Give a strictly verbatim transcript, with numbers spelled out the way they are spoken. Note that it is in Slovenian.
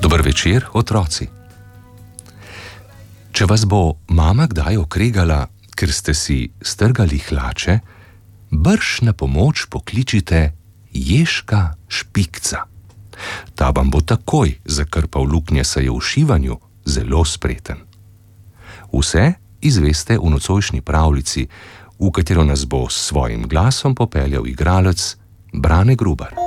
Dober večer, otroci. Če vas bo mama kdaj okregala, ker ste si strgali hlače, brž na pomoč pokličite Ježka Špikca. Ta vam bo takoj zakrpal luknje, saj je v šivanju zelo spreten. Vse izveste v nocojšnji pravljici, v katero nas bo s svojim glasom popeljal igralec Brane Grubar.